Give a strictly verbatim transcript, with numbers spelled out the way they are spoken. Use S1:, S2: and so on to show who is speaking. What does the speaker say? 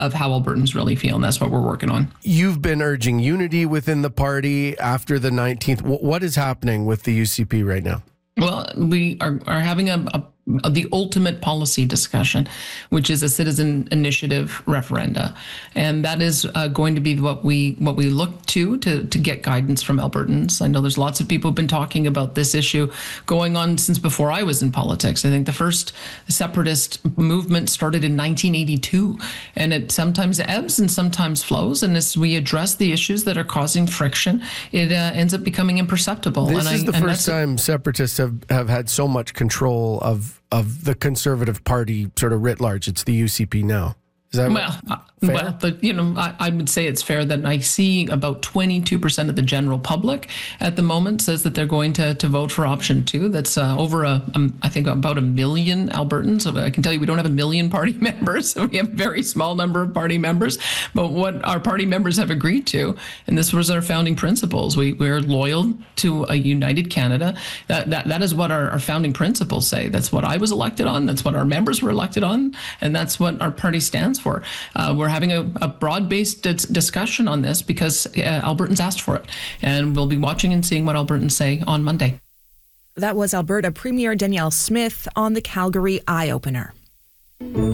S1: of how Albertans really feel, and that's what we're working on.
S2: You've been urging unity within the party after the nineteenth. What is happening with the U C P right now?
S1: Well, we are, are having a, a the ultimate policy discussion, which is a citizen initiative referenda, and that is uh, going to be what we what we look to, to to get guidance from Albertans. I know there's lots of people who've been talking about this issue going on since before I was in politics. I think the first separatist movement started in nineteen eighty-two, and it sometimes ebbs and sometimes flows. And as we address the issues that are causing friction, it uh, ends up becoming imperceptible.
S2: This
S1: and
S2: is
S1: I,
S2: the first time separatists have, have had so much control of of the Conservative Party sort of writ large. It's the U C P now. Is that
S1: well, uh, well, but you know, I, I would say it's fair that I see about twenty-two percent of the general public at the moment says that they're going to, to vote for option two. That's uh, over a, um, I think about a million Albertans. So I can tell you we don't have a million party members. We have a very small number of party members. But what our party members have agreed to, and this was our founding principles, we, we're loyal to a united Canada. That that, that is what our, our founding principles say. That's what I was elected on. That's what our members were elected on. And that's what our party stands for. Uh, we're having a, a broad-based d- discussion on this because uh, Albertans asked for it. And we'll be watching and seeing what Albertans say on Monday.
S3: That was Alberta Premier Danielle Smith on the Calgary Eye Opener.